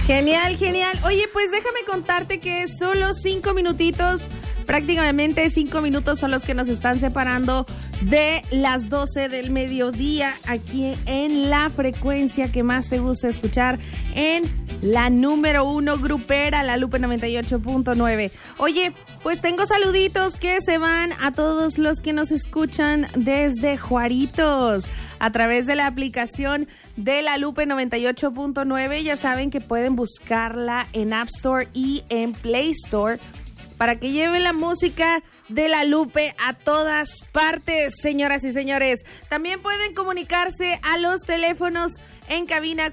Genial, genial. Oye, pues déjame contarte que solo 5 minutitos, prácticamente 5 minutos son los que nos están separando de las 12 del mediodía aquí en la frecuencia que más te gusta escuchar, en la número 1 grupera, la Lupe 98.9. Oye, pues tengo saluditos que se van a todos los que nos escuchan desde Juaritos a través de la aplicación de la Lupe 98.9. Ya saben que pueden buscarla en App Store y en Play Store para que lleven la música de la Lupe a todas partes, señoras y señores. También pueden comunicarse a los teléfonos en cabina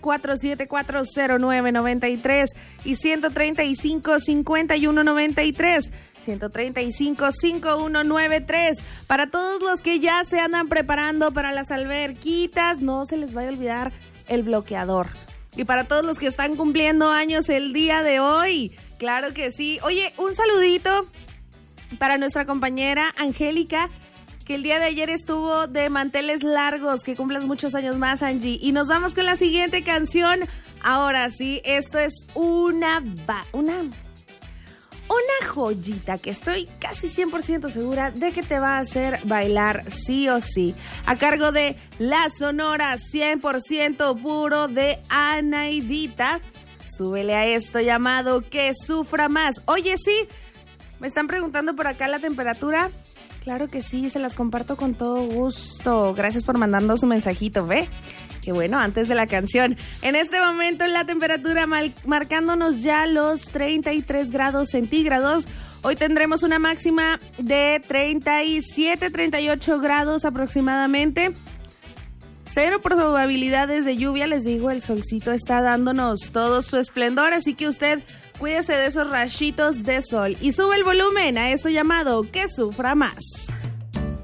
4740993 y 135-5193, 135-5193. Para todos los que ya se andan preparando para las alberquitas, no se les vaya a olvidar el bloqueador. Y para todos los que están cumpliendo años el día de hoy, claro que sí. Oye, un saludito para nuestra compañera Angélica, que el día de ayer estuvo de manteles largos. Que cumplas muchos años más, Angie. Y nos vamos con la siguiente canción. Ahora sí, esto es una joyita que estoy casi 100% segura de que te va a hacer bailar sí o sí. A cargo de la Sonora 100% puro de Anaidita. Súbele a esto llamado Que Sufra Más. Oye, sí, me están preguntando por acá la temperatura. Claro que sí, se las comparto con todo gusto. Gracias por mandarnos su mensajito, ¿ve? Que bueno, antes de la canción. En este momento la temperatura marcándonos ya los 33 grados centígrados. Hoy tendremos una máxima de 37, 38 grados aproximadamente. 0 probabilidades de lluvia, les digo, el solcito está dándonos todo su esplendor, así que usted cuídese de esos rayitos de sol y sube el volumen a esto llamado Que Sufra Más.